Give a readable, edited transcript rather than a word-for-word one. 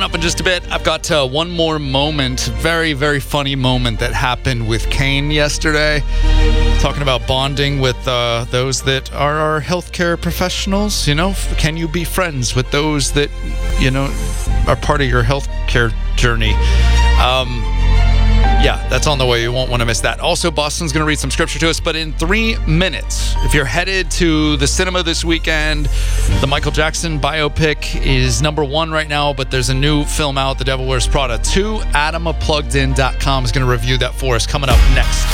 up in just a bit. I've got one more moment, very, very funny moment that happened with Kane yesterday. Talking about bonding with those that are our healthcare professionals. You know, can you be friends with those that, you know, are part of your healthcare journey? Yeah, that's on the way. You won't want to miss that. Also, Boston's going to read some scripture to us, but in 3 minutes, if you're headed to the cinema this weekend, the Michael Jackson biopic is #1 right now, but there's a new film out, The Devil Wears Prada 2. AdamApluggedin.com is going to review that for us coming up next.